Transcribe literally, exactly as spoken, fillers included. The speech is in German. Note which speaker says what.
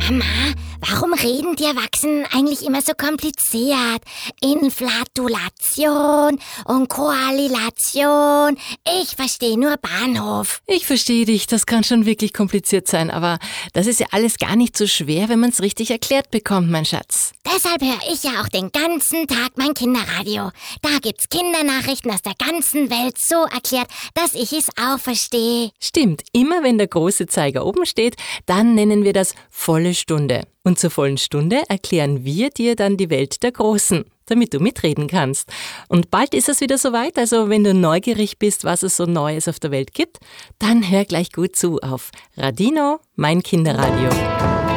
Speaker 1: Mama, warum reden die Erwachsenen eigentlich immer so kompliziert? Inflatulation und Koalilation. Ich verstehe nur Bahnhof.
Speaker 2: Ich verstehe dich, das kann schon wirklich kompliziert sein, aber das ist ja alles gar nicht so schwer, wenn man es richtig erklärt bekommt, mein Schatz.
Speaker 1: Deshalb höre ich ja auch den ganzen Tag mein Kinderradio. Da gibt's Kindernachrichten aus der ganzen Welt so erklärt, dass ich es auch verstehe.
Speaker 2: Stimmt, immer wenn der große Zeiger oben steht, dann nennen wir das volle Stunde. Und zur vollen Stunde erklären wir dir dann die Welt der Großen, damit du mitreden kannst. Und bald ist es wieder soweit, also wenn du neugierig bist, was es so Neues auf der Welt gibt, dann hör gleich gut zu auf Radino, mein Kinderradio.